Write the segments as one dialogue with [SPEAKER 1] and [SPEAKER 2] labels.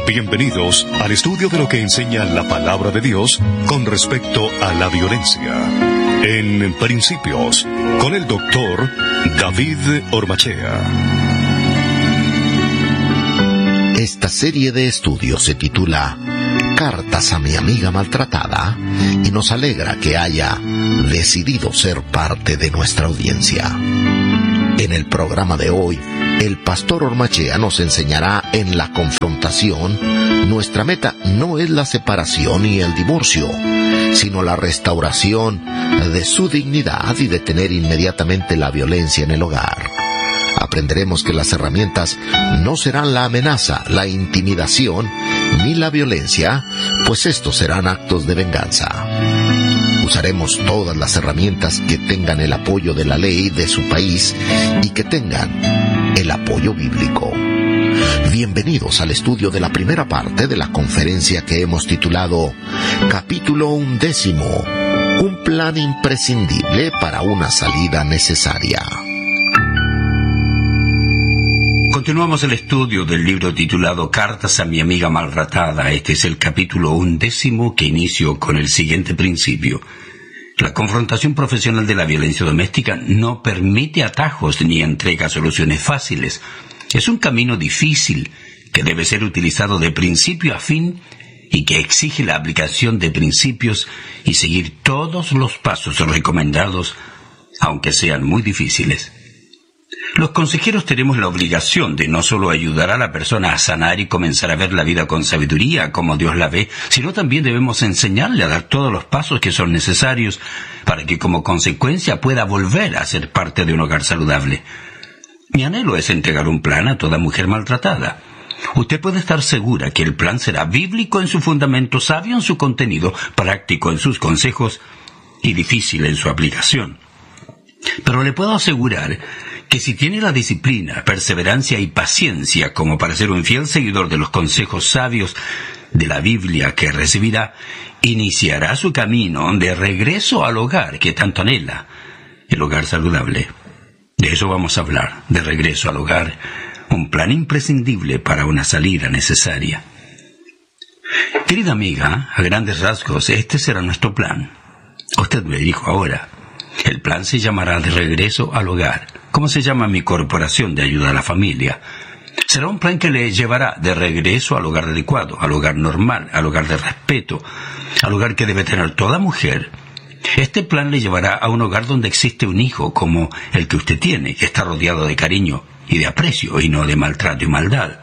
[SPEAKER 1] Bienvenidos al estudio de lo que enseña la palabra de Dios con respecto a la violencia. En Principios, con el doctor David Ormachea.
[SPEAKER 2] Esta serie de estudios se titula Cartas a mi amiga maltratada y nos alegra que haya decidido ser parte de nuestra audiencia. En el programa de hoy, el pastor Ormachea nos enseñará en la confrontación. Nuestra meta no es la separación y el divorcio, sino la restauración de su dignidad y detener inmediatamente la violencia en el hogar. Aprenderemos que las herramientas no serán la amenaza, la intimidación, ni la violencia, pues estos serán actos de venganza. Usaremos todas las herramientas que tengan el apoyo de la ley de su país y que tengan el apoyo bíblico. Bienvenidos al estudio de la primera parte de la conferencia que hemos titulado Capítulo 11, un plan imprescindible para una salida necesaria.
[SPEAKER 3] Continuamos el estudio del libro titulado Cartas a mi amiga maltratada. Este es el capítulo 11 que inicio con el siguiente principio. La confrontación profesional de la violencia doméstica no permite atajos ni entrega soluciones fáciles. Es un camino difícil que debe ser utilizado de principio a fin y que exige la aplicación de principios y seguir todos los pasos recomendados, aunque sean muy difíciles. Los consejeros tenemos la obligación de no solo ayudar a la persona a sanar y comenzar a ver la vida con sabiduría como Dios la ve, sino también debemos enseñarle a dar todos los pasos que son necesarios para que como consecuencia pueda volver a ser parte de un hogar saludable. Mi anhelo es entregar un plan a toda mujer maltratada. Usted puede estar segura que el plan será bíblico en su fundamento, sabio en su contenido, práctico en sus consejos y difícil en su aplicación. Pero le puedo asegurar que si tiene la disciplina, perseverancia y paciencia como para ser un fiel seguidor de los consejos sabios de la Biblia que recibirá, iniciará su camino de regreso al hogar que tanto anhela, el hogar saludable. De eso vamos a hablar, de regreso al hogar, un plan imprescindible para una salida necesaria. Querida amiga, a grandes rasgos, este será nuestro plan. Usted me dijo ahora. El plan se llamará de regreso al hogar, como se llama mi corporación de ayuda a la familia. Será un plan que le llevará de regreso al hogar adecuado, al hogar normal, al hogar de respeto, al hogar que debe tener toda mujer. Este plan le llevará a un hogar donde existe un hijo como el que usted tiene, que está rodeado de cariño y de aprecio y no de maltrato y maldad.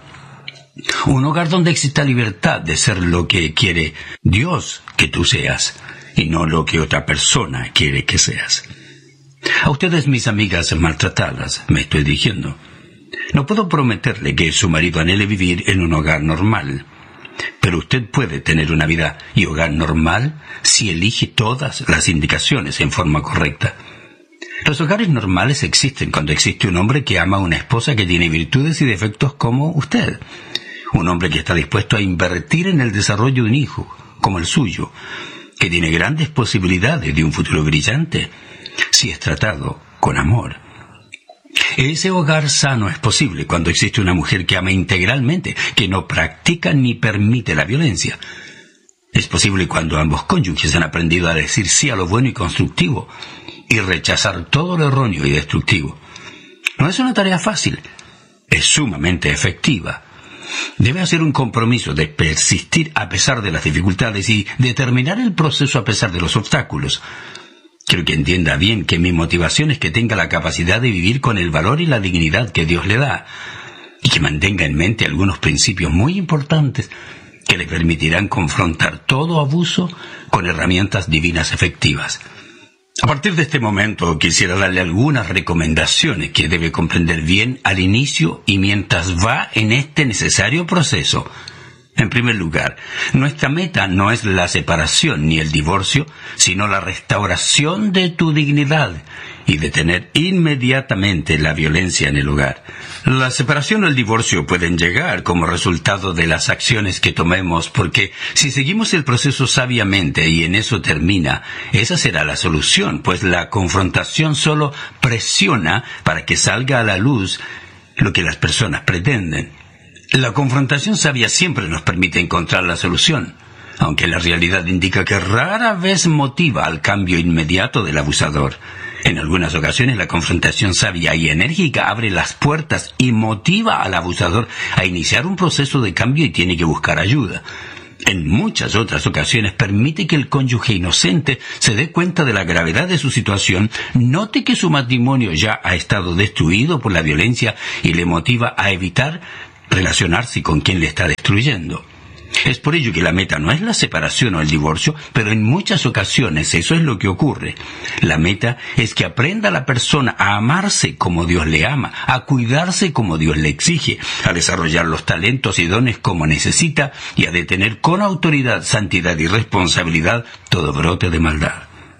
[SPEAKER 3] Un hogar donde exista libertad de ser lo que quiere Dios que tú seas, y no lo que otra persona quiere que seas. A ustedes, mis amigas maltratadas, me estoy dirigiendo. No puedo prometerle que su marido anhele vivir en un hogar normal, pero usted puede tener una vida y hogar normal si elige todas las indicaciones en forma correcta. Los hogares normales existen cuando existe un hombre que ama a una esposa que tiene virtudes y defectos como usted. Un hombre que está dispuesto a invertir en el desarrollo de un hijo, como el suyo, que tiene grandes posibilidades de un futuro brillante, si es tratado con amor. Ese hogar sano es posible cuando existe una mujer que ama integralmente, que no practica ni permite la violencia. Es posible cuando ambos cónyuges han aprendido a decir sí a lo bueno y constructivo, y rechazar todo lo erróneo y destructivo. No es una tarea fácil, es sumamente efectiva. Debe hacer un compromiso de persistir a pesar de las dificultades y de terminar el proceso a pesar de los obstáculos. Quiero que entienda bien que mi motivación es que tenga la capacidad de vivir con el valor y la dignidad que Dios le da, y que mantenga en mente algunos principios muy importantes que le permitirán confrontar todo abuso con herramientas divinas efectivas. A partir de este momento quisiera darle algunas recomendaciones que debe comprender bien al inicio y mientras va en este necesario proceso. En primer lugar, nuestra meta no es la separación ni el divorcio, sino la restauración de tu dignidad y detener inmediatamente la violencia en el hogar. La separación o el divorcio pueden llegar como resultado de las acciones que tomemos, porque si seguimos el proceso sabiamente y en eso termina, esa será la solución, pues la confrontación solo presiona para que salga a la luz lo que las personas pretenden. La confrontación sabia siempre nos permite encontrar la solución, aunque la realidad indica que rara vez motiva al cambio inmediato del abusador. En algunas ocasiones la confrontación sabia y enérgica abre las puertas y motiva al abusador a iniciar un proceso de cambio y tiene que buscar ayuda. En muchas otras ocasiones permite que el cónyuge inocente se dé cuenta de la gravedad de su situación, note que su matrimonio ya ha estado destruido por la violencia y le motiva a evitar relacionarse con quien le está destruyendo. Es por ello que la meta no es la separación o el divorcio, pero en muchas ocasiones eso es lo que ocurre. La meta es que aprenda la persona a amarse como Dios le ama, a cuidarse como Dios le exige, a desarrollar los talentos y dones como necesita y a detener con autoridad, santidad y responsabilidad todo brote de maldad.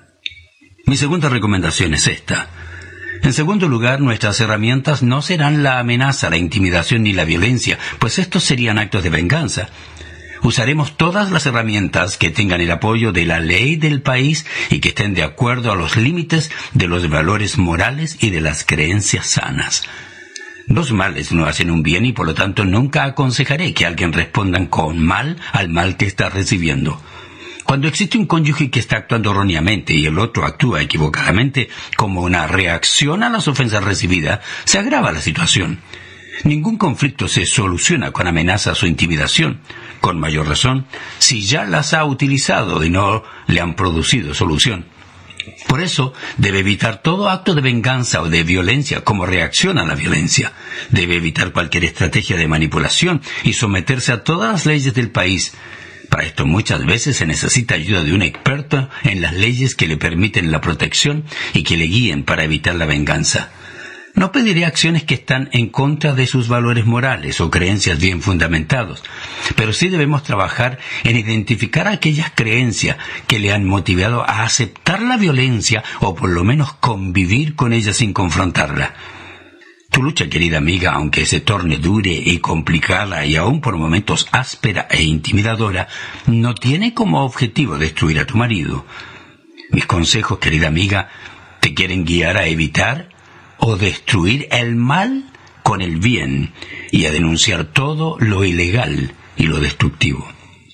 [SPEAKER 3] Mi segunda recomendación es esta. En segundo lugar, nuestras herramientas no serán la amenaza, la intimidación ni la violencia, pues estos serían actos de venganza. Usaremos todas las herramientas que tengan el apoyo de la ley del país y que estén de acuerdo a los límites de los valores morales y de las creencias sanas. Dos males no hacen un bien y por lo tanto nunca aconsejaré que alguien responda con mal al mal que está recibiendo. Cuando existe un cónyuge que está actuando erróneamente y el otro actúa equivocadamente como una reacción a las ofensas recibidas, se agrava la situación. Ningún conflicto se soluciona con amenazas o intimidación. Con mayor razón, si ya las ha utilizado y no le han producido solución. Por eso, debe evitar todo acto de venganza o de violencia como reacción a la violencia. Debe evitar cualquier estrategia de manipulación y someterse a todas las leyes del país. Para esto muchas veces se necesita ayuda de un experto en las leyes que le permiten la protección y que le guíen para evitar la venganza. No pediré acciones que están en contra de sus valores morales o creencias bien fundamentados, pero sí debemos trabajar en identificar aquellas creencias que le han motivado a aceptar la violencia o por lo menos convivir con ella sin confrontarla. Tu lucha, querida amiga, aunque se torne dura y complicada y aún por momentos áspera e intimidadora, no tiene como objetivo destruir a tu marido. Mis consejos, querida amiga, te quieren guiar a evitar o destruir el mal con el bien y a denunciar todo lo ilegal y lo destructivo.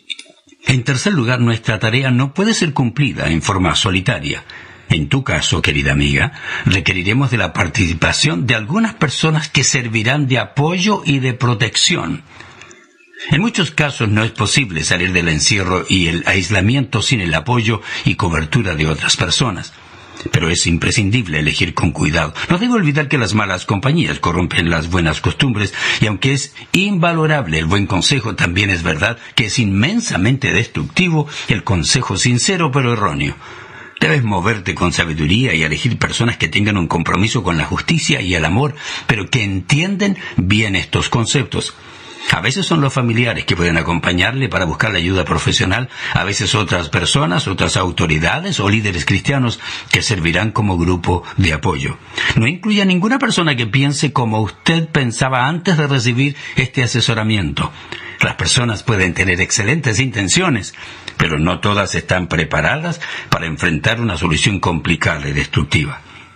[SPEAKER 3] En tercer lugar, nuestra tarea no puede ser cumplida en forma solitaria. En tu caso, querida amiga, requeriremos de la participación de algunas personas que servirán de apoyo y de protección. En muchos casos no es posible salir del encierro y el aislamiento sin el apoyo y cobertura de otras personas. Pero es imprescindible elegir con cuidado. No debo olvidar que las malas compañías corrompen las buenas costumbres, y aunque es invalorable el buen consejo, también es verdad que es inmensamente destructivo el consejo sincero pero erróneo. Debes moverte con sabiduría y elegir personas que tengan un compromiso con la justicia y el amor, pero que entienden bien estos conceptos. A veces son los familiares que pueden acompañarle para buscar la ayuda profesional, a veces otras personas, otras autoridades o líderes cristianos que servirán como grupo de apoyo. No incluya ninguna persona que piense como usted pensaba antes de recibir este asesoramiento. Las personas pueden tener excelentes intenciones, pero no todas están preparadas para enfrentar una solución complicada y destructiva.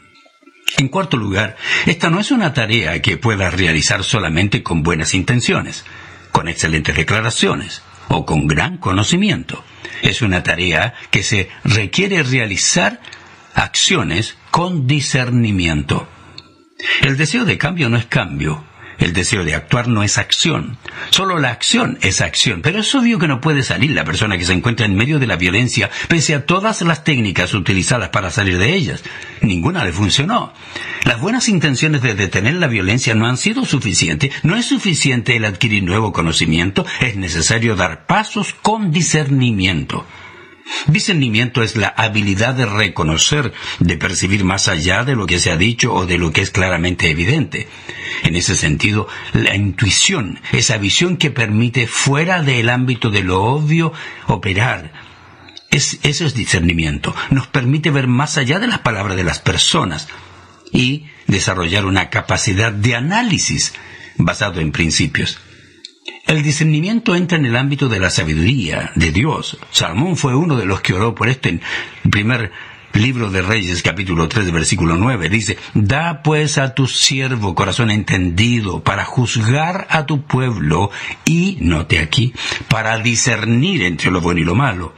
[SPEAKER 3] En cuarto lugar, esta no es una tarea que puedas realizar solamente con buenas intenciones, con excelentes declaraciones o con gran conocimiento. Es una tarea que se requiere realizar acciones con discernimiento. El deseo de cambio no es cambio. El deseo de actuar no es acción. Solo la acción es acción. Pero es obvio que no puede salir la persona que se encuentra en medio de la violencia, pese a todas las técnicas utilizadas para salir de ellas. Ninguna le funcionó. Las buenas intenciones de detener la violencia no han sido suficientes. No es suficiente el adquirir nuevo conocimiento. Es necesario dar pasos con discernimiento. Discernimiento es la habilidad de reconocer, de percibir más allá de lo que se ha dicho o de lo que es claramente evidente. En ese sentido, la intuición, esa visión que permite fuera del ámbito de lo obvio operar, eso es discernimiento. Nos permite ver más allá de las palabras de las personas y desarrollar una capacidad de análisis basado en principios. El discernimiento entra en el ámbito de la sabiduría de Dios. Salomón fue uno de los que oró por esto en el primer Libro de Reyes, capítulo 3, versículo 9, dice: da pues a tu siervo corazón entendido para juzgar a tu pueblo y, note aquí, para discernir entre lo bueno y lo malo.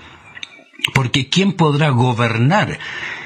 [SPEAKER 3] Porque ¿quién podrá gobernar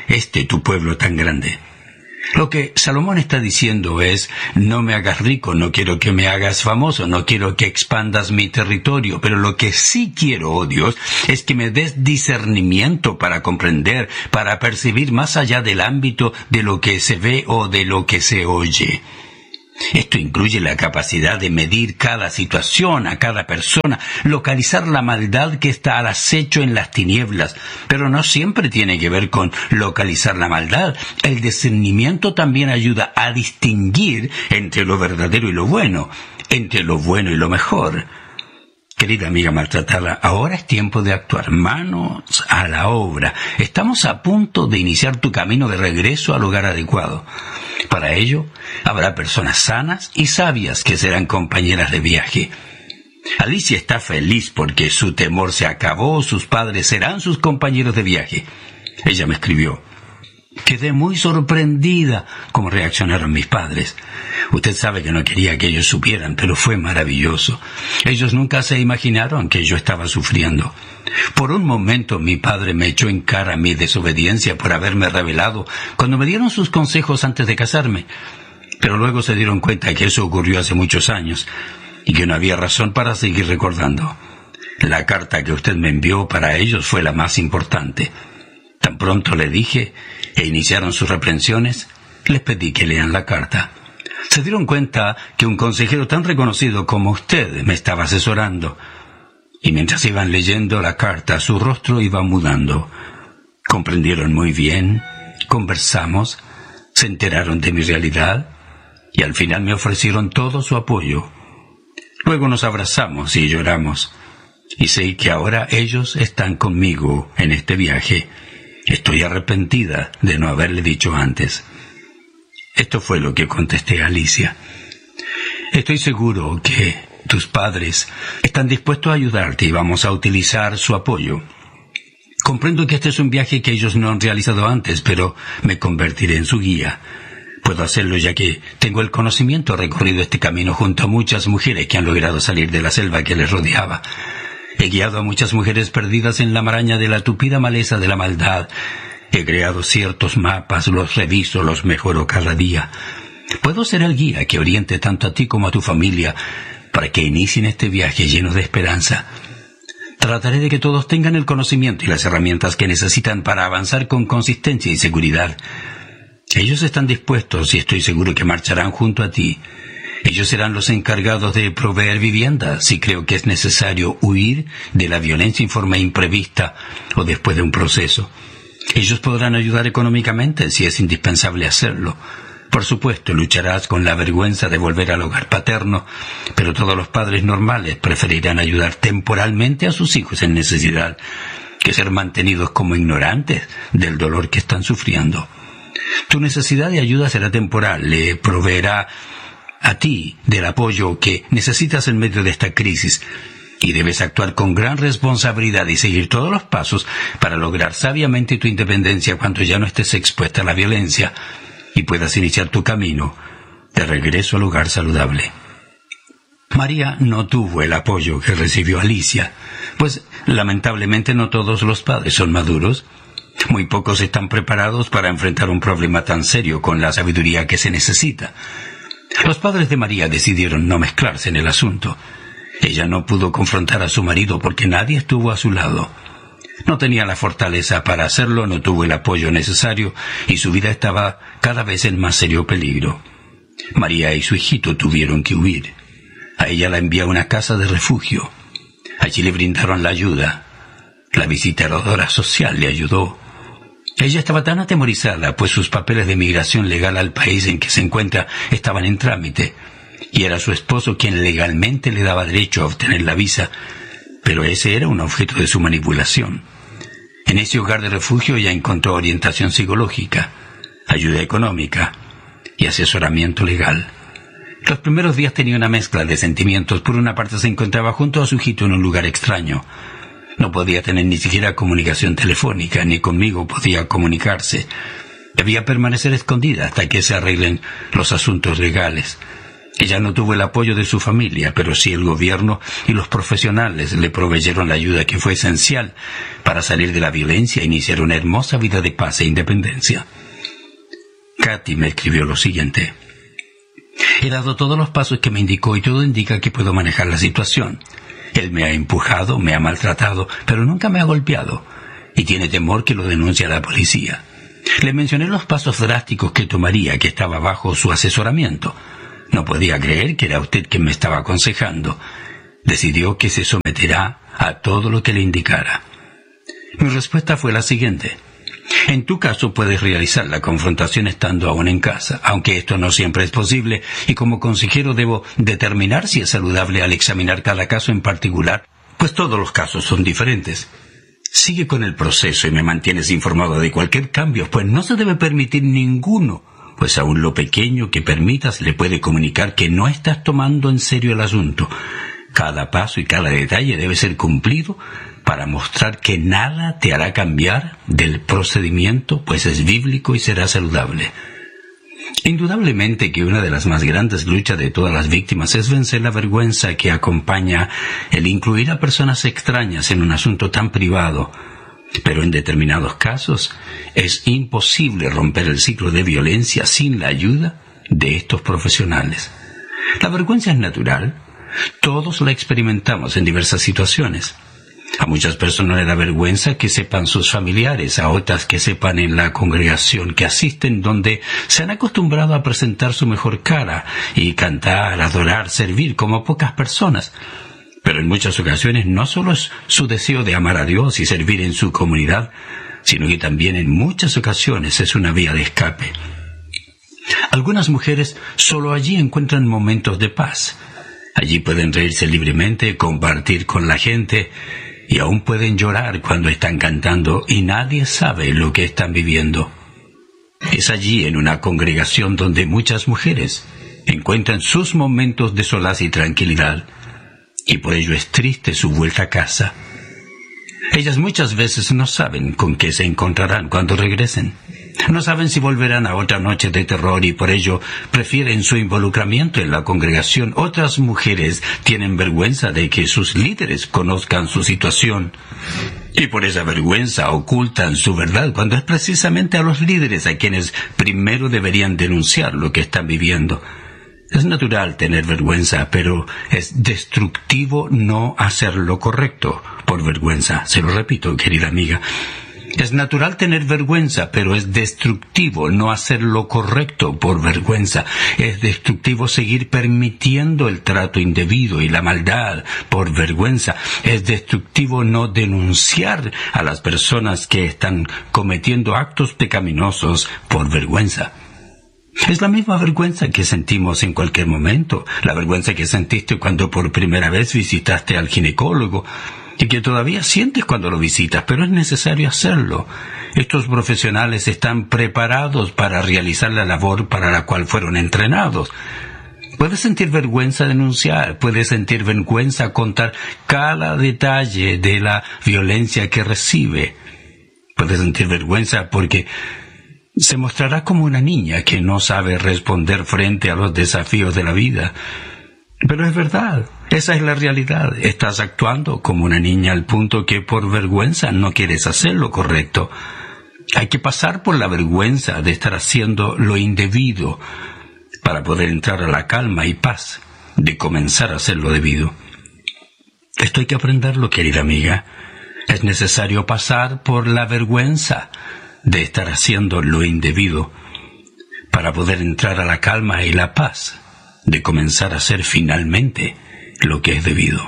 [SPEAKER 3] tu pueblo tan grande? Lo que Salomón está diciendo es: no me hagas rico, no quiero que me hagas famoso, no quiero que expandas mi territorio, pero lo que sí quiero, oh Dios, es que me des discernimiento para comprender, para percibir más allá del ámbito de lo que se ve o de lo que se oye. Esto incluye la capacidad de medir cada situación, a cada persona, localizar la maldad que está al acecho en las tinieblas, pero no siempre tiene que ver con localizar la maldad. El discernimiento también ayuda a distinguir entre lo verdadero y lo bueno, entre lo bueno y lo mejor. Querida amiga maltratada, ahora es tiempo de actuar. Manos a la obra. Estamos a punto de iniciar tu camino de regreso al lugar adecuado. Para ello, habrá personas sanas y sabias que serán compañeras de viaje. Alicia está feliz porque su temor se acabó, sus padres serán sus compañeros de viaje. Ella me escribió: quedé muy sorprendida cómo reaccionaron mis padres. Usted sabe que no quería que ellos supieran, pero fue maravilloso. Ellos nunca se imaginaron que yo estaba sufriendo. Por un momento mi padre me echó en cara mi desobediencia por haberme rebelado cuando me dieron sus consejos antes de casarme. Pero luego se dieron cuenta que eso ocurrió hace muchos años y que no había razón para seguir recordando. La carta que usted me envió para ellos fue la más importante. Tan pronto le dije e iniciaron sus reprensiones, les pedí que lean la carta. Se dieron cuenta que un consejero tan reconocido como usted me estaba asesorando. Y mientras iban leyendo la carta, su rostro iba mudando. Comprendieron muy bien, conversamos, se enteraron de mi realidad y al final me ofrecieron todo su apoyo. Luego nos abrazamos y lloramos. Y sé que ahora ellos están conmigo en este viaje. Estoy arrepentida de no haberle dicho antes. Esto fue lo que contesté a Alicia. Estoy seguro que tus padres están dispuestos a ayudarte y vamos a utilizar su apoyo. Comprendo que este es un viaje que ellos no han realizado antes, pero me convertiré en su guía. Puedo hacerlo ya que tengo el conocimiento recorrido este camino junto a muchas mujeres que han logrado salir de la selva que les rodeaba. He guiado a muchas mujeres perdidas en la maraña de la tupida maleza de la maldad. He creado ciertos mapas, los reviso, los mejoro cada día. Puedo ser el guía que oriente tanto a ti como a tu familia para que inicien este viaje lleno de esperanza. Trataré de que todos tengan el conocimiento y las herramientas que necesitan para avanzar con consistencia y seguridad. Ellos están dispuestos y estoy seguro que marcharán junto a ti. Ellos serán los encargados de proveer vivienda si creo que es necesario huir de la violencia en forma imprevista o después de un proceso. Ellos podrán ayudar económicamente si es indispensable hacerlo. Por supuesto, lucharás con la vergüenza de volver al hogar paterno, pero todos los padres normales preferirán ayudar temporalmente a sus hijos en necesidad que ser mantenidos como ignorantes del dolor que están sufriendo. Tu necesidad de ayuda será temporal, le proveerá a ti del apoyo que necesitas en medio de esta crisis, y debes actuar con gran responsabilidad y seguir todos los pasos para lograr sabiamente tu independencia cuando ya no estés expuesta a la violencia y puedas iniciar tu camino de regreso al hogar saludable. María no tuvo el apoyo que recibió Alicia, pues lamentablemente no todos los padres son maduros. Muy pocos están preparados para enfrentar un problema tan serio con la sabiduría que se necesita. Los padres de María decidieron no mezclarse en el asunto. Ella no pudo confrontar a su marido porque nadie estuvo a su lado. No tenía la fortaleza para hacerlo, no tuvo el apoyo necesario y su vida estaba cada vez en más serio peligro. María y su hijito tuvieron que huir. A ella la envió a una casa de refugio. Allí le brindaron la ayuda. La visitadora social le ayudó. Ella estaba tan atemorizada, pues sus papeles de migración legal al país en que se encuentra estaban en trámite, y era su esposo quien legalmente le daba derecho a obtener la visa, pero ese era un objeto de su manipulación. En ese hogar de refugio ella encontró orientación psicológica, ayuda económica y asesoramiento legal. Los primeros días tenía una mezcla de sentimientos. Por una parte se encontraba junto a su hijito en un lugar extraño. No podía tener ni siquiera comunicación telefónica, ni conmigo podía comunicarse. Debía permanecer escondida hasta que se arreglen los asuntos legales. Ella no tuvo el apoyo de su familia, pero sí el gobierno y los profesionales le proveyeron la ayuda que fue esencial para salir de la violencia e iniciar una hermosa vida de paz e independencia. Katy me escribió lo siguiente: he dado todos los pasos que me indicó y todo indica que puedo manejar la situación. Él me ha empujado, me ha maltratado, pero nunca me ha golpeado, y tiene temor que lo denuncie a la policía. Le mencioné los pasos drásticos que tomaría, que estaba bajo su asesoramiento. No podía creer que era usted quien me estaba aconsejando. Decidió que se someterá a todo lo que le indicara. Mi respuesta fue la siguiente: en tu caso puedes realizar la confrontación estando aún en casa, aunque esto no siempre es posible, y como consejero debo determinar si es saludable al examinar cada caso en particular, pues todos los casos son diferentes. Sigue con el proceso y me mantienes informado de cualquier cambio, pues no se debe permitir ninguno, pues aún lo pequeño que permitas le puede comunicar que no estás tomando en serio el asunto. Cada paso y cada detalle debe ser cumplido para mostrar que nada te hará cambiar del procedimiento, pues es bíblico y será saludable. Indudablemente que una de las más grandes luchas de todas las víctimas es vencer la vergüenza que acompaña el incluir a personas extrañas en un asunto tan privado. Pero en determinados casos es imposible romper el ciclo de violencia sin la ayuda de estos profesionales. La vergüenza es natural. Todos la experimentamos en diversas situaciones. A muchas personas les da vergüenza que sepan sus familiares, a otras que sepan en la congregación que asisten, donde se han acostumbrado a presentar su mejor cara y cantar, adorar, servir como pocas personas. Pero en muchas ocasiones no solo es su deseo de amar a Dios y servir en su comunidad, sino que también en muchas ocasiones es una vía de escape. Algunas mujeres solo allí encuentran momentos de paz. Allí pueden reírse libremente, compartir con la gente, y aún pueden llorar cuando están cantando y nadie sabe lo que están viviendo. Es allí, en una congregación, donde muchas mujeres encuentran sus momentos de solaz y tranquilidad, y por ello es triste su vuelta a casa. Ellas muchas veces no saben con qué se encontrarán cuando regresen. No saben si volverán a otra noche de terror y por ello prefieren su involucramiento en la congregación. Otras mujeres tienen vergüenza de que sus líderes conozcan su situación y por esa vergüenza ocultan su verdad, cuando es precisamente a los líderes a quienes primero deberían denunciar lo que están viviendo. Es natural tener vergüenza, pero es destructivo no hacer lo correcto por vergüenza. Se lo repito, querida amiga. Es natural tener vergüenza, pero es destructivo no hacer lo correcto por vergüenza. Es destructivo seguir permitiendo el trato indebido y la maldad por vergüenza. Es destructivo no denunciar a las personas que están cometiendo actos pecaminosos por vergüenza. Es la misma vergüenza que sentimos en cualquier momento, la vergüenza que sentiste cuando por primera vez visitaste al ginecólogo y que todavía sientes cuando lo visitas, pero es necesario hacerlo. Estos profesionales están preparados para realizar la labor para la cual fueron entrenados. Puedes sentir vergüenza denunciar, puedes sentir vergüenza contar cada detalle de la violencia que recibe. Puedes sentir vergüenza porque se mostrará como una niña que no sabe responder frente a los desafíos de la vida. Pero es verdad, esa es la realidad. Estás actuando como una niña al punto que por vergüenza no quieres hacer lo correcto. Hay que pasar por la vergüenza de estar haciendo lo indebido para poder entrar a la calma y paz de comenzar a hacer lo debido. Esto hay que aprenderlo, querida amiga. Es necesario pasar por la vergüenza de estar haciendo lo indebido para poder entrar a la calma y la paz de comenzar a hacer finalmente lo que es debido.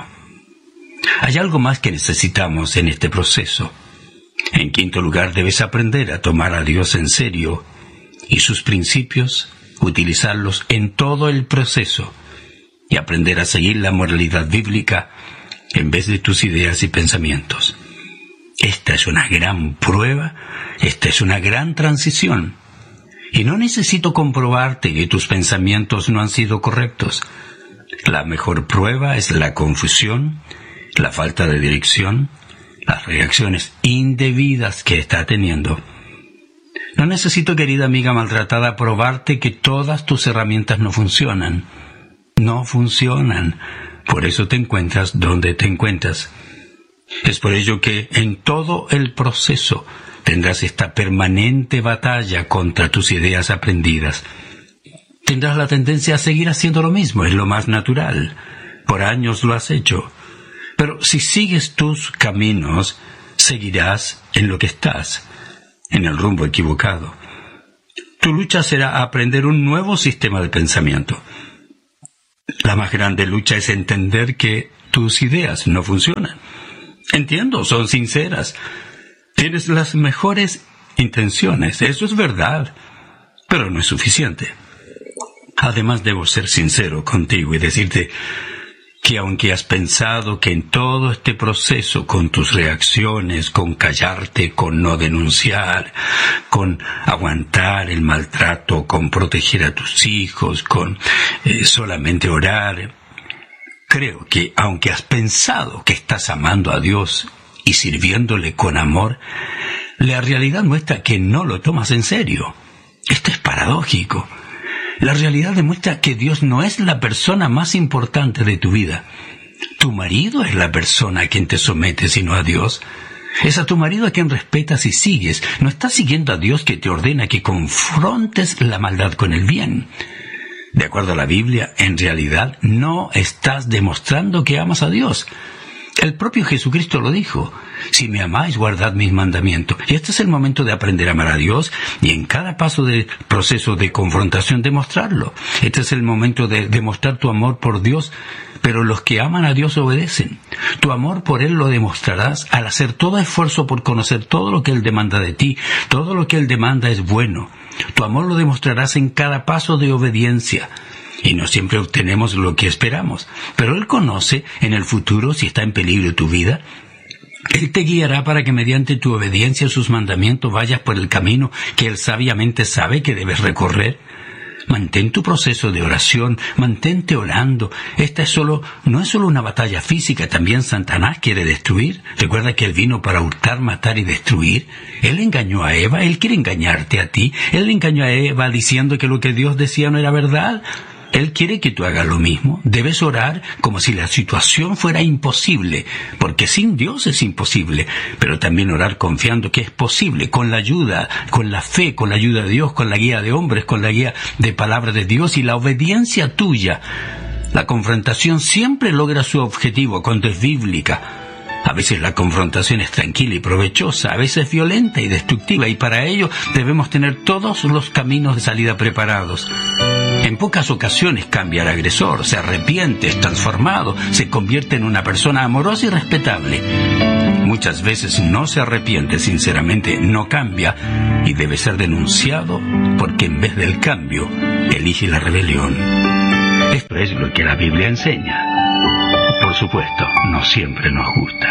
[SPEAKER 3] Hay algo más que necesitamos en este proceso. En quinto lugar, debes aprender a tomar a Dios en serio y sus principios, utilizarlos en todo el proceso y aprender a seguir la moralidad bíblica en vez de tus ideas y pensamientos. Esta es una gran prueba, esta es una gran transición. Y no necesito comprobarte que tus pensamientos no han sido correctos. La mejor prueba es la confusión, la falta de dirección, las reacciones indebidas que está teniendo. No necesito, querida amiga maltratada, probarte que todas tus herramientas no funcionan. No funcionan. Por eso te encuentras donde te encuentras. Es por ello que en todo el proceso tendrás esta permanente batalla contra tus ideas aprendidas. Tendrás la tendencia a seguir haciendo lo mismo, es lo más natural. Por años lo has hecho. Pero si sigues tus caminos, seguirás en lo que estás, en el rumbo equivocado. Tu lucha será aprender un nuevo sistema de pensamiento. La más grande lucha es entender que tus ideas no funcionan. Entiendo, son sinceras. Tienes las mejores intenciones, eso es verdad, pero no es suficiente. Además, debo ser sincero contigo y decirte que aunque has pensado que en todo este proceso, con tus reacciones, con callarte, con no denunciar, con aguantar el maltrato, con proteger a tus hijos, con solamente orar, creo que aunque has pensado que estás amando a Dios y sirviéndole con amor, la realidad muestra que no lo tomas en serio. Esto es paradójico. La realidad demuestra que Dios no es la persona más importante de tu vida. Tu marido es la persona a quien te sometes, sino a Dios. Es a tu marido a quien respetas y sigues. No estás siguiendo a Dios, que te ordena que confrontes la maldad con el bien. De acuerdo a la Biblia, en realidad no estás demostrando que amas a Dios. El propio Jesucristo lo dijo: si me amáis, guardad mis mandamientos. Y este es el momento de aprender a amar a Dios y en cada paso del proceso de confrontación demostrarlo. Este es el momento de demostrar tu amor por Dios, pero los que aman a Dios obedecen. Tu amor por Él lo demostrarás al hacer todo esfuerzo por conocer todo lo que Él demanda de ti. Todo lo que Él demanda es bueno. Tu amor lo demostrarás en cada paso de obediencia. Y no siempre obtenemos lo que esperamos, pero Él conoce en el futuro si está en peligro tu vida. Él te guiará para que mediante tu obediencia a sus mandamientos vayas por el camino que Él sabiamente sabe que debes recorrer. Mantén tu proceso de oración, mantente orando. Esta no es solo una batalla física, también Satanás quiere destruir. Recuerda que Él vino para hurtar, matar y destruir. Él engañó a Eva, Él quiere engañarte a ti. Él engañó a Eva diciendo que lo que Dios decía no era verdad. Él quiere que tú hagas lo mismo. Debes orar como si la situación fuera imposible, porque sin Dios es imposible, pero también orar confiando que es posible, con la ayuda, con la fe, con la ayuda de Dios, con la guía de hombres, con la guía de palabra de Dios y la obediencia tuya. La confrontación siempre logra su objetivo cuando es bíblica. A veces la confrontación es tranquila y provechosa, a veces violenta y destructiva, y para ello debemos tener todos los caminos de salida preparados. En pocas ocasiones cambia el agresor, se arrepiente, es transformado, se convierte en una persona amorosa y respetable. Muchas veces no se arrepiente, sinceramente no cambia, y debe ser denunciado porque en vez del cambio elige la rebelión. Esto es lo que la Biblia enseña. Por supuesto, no siempre nos gusta.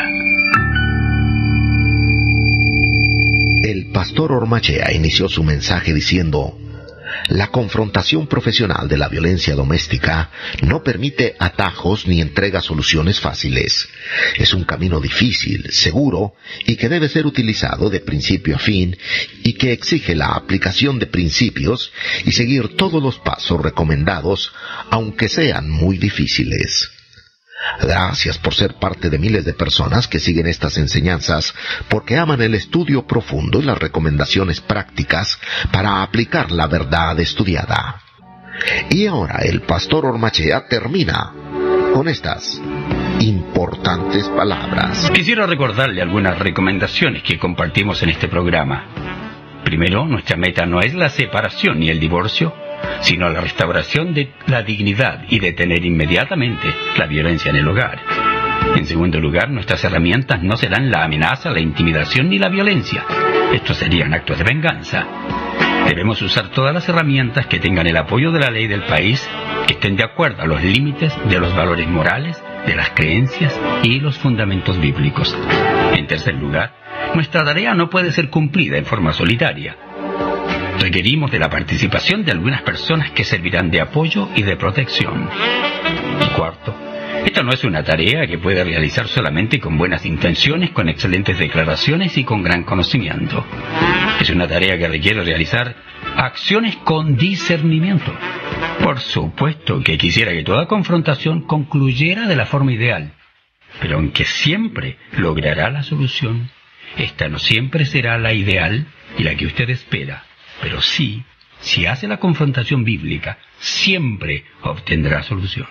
[SPEAKER 2] El pastor Ormachea inició su mensaje diciendo: la confrontación profesional de la violencia doméstica no permite atajos ni entrega soluciones fáciles. Es un camino difícil, seguro, y que debe ser utilizado de principio a fin, y que exige la aplicación de principios y seguir todos los pasos recomendados, aunque sean muy difíciles. Gracias por ser parte de miles de personas que siguen estas enseñanzas, porque aman el estudio profundo y las recomendaciones prácticas para aplicar la verdad estudiada. Y ahora el pastor Ormachea termina con estas importantes palabras.
[SPEAKER 3] Quisiera recordarle algunas recomendaciones que compartimos en este programa. Primero, nuestra meta no es la separación ni el divorcio, sino la restauración de la dignidad y detener inmediatamente la violencia en el hogar. En segundo lugar, nuestras herramientas no serán la amenaza, la intimidación ni la violencia. Estos serían actos de venganza. Debemos usar todas las herramientas que tengan el apoyo de la ley del país, que estén de acuerdo a los límites de los valores morales, de las creencias y los fundamentos bíblicos. En tercer lugar, nuestra tarea no puede ser cumplida en forma solitaria. Requerimos de la participación de algunas personas que servirán de apoyo y de protección. Y cuarto, Esta no es una tarea que puede realizar solamente con buenas intenciones, con excelentes declaraciones y con gran conocimiento. Es una tarea que requiere realizar acciones con discernimiento. Por supuesto que quisiera que toda confrontación concluyera de la forma ideal, pero aunque siempre logrará la solución, esta no siempre será la ideal y la que usted espera, pero sí, si hace la confrontación bíblica, siempre obtendrá solución.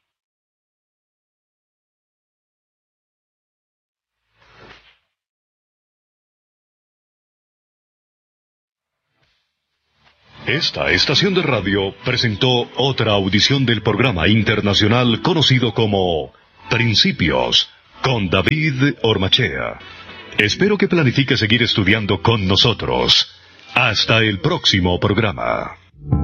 [SPEAKER 1] Esta estación de radio presentó otra audición del programa internacional conocido como Principios, con David Ormachea. Espero que planifique seguir estudiando con nosotros. Hasta el próximo programa.